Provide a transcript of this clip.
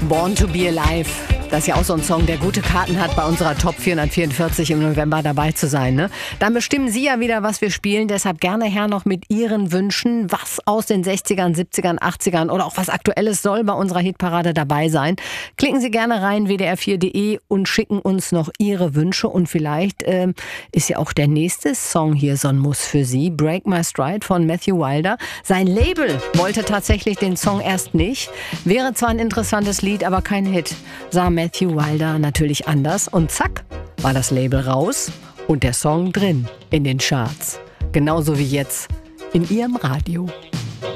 Born to be Alive. Das ist ja auch so ein Song, der gute Karten hat, bei unserer Top 444 im November dabei zu sein. Ne? Dann bestimmen Sie ja wieder, was wir spielen. Deshalb gerne her noch mit Ihren Wünschen. Was aus den 60ern, 70ern, 80ern oder auch was Aktuelles soll bei unserer Hitparade dabei sein. Klicken Sie gerne rein, wdr4.de, und schicken uns noch Ihre Wünsche. Und vielleicht ist ja auch der nächste Song hier so ein Muss für Sie. Break My Stride von Matthew Wilder. Sein Label wollte tatsächlich den Song erst nicht. Wäre zwar ein interessantes Lied, aber kein Hit. Sah Matthew Wilder natürlich anders. Und zack, war das Label raus und der Song drin in den Charts. Genauso wie jetzt in Ihrem Radio.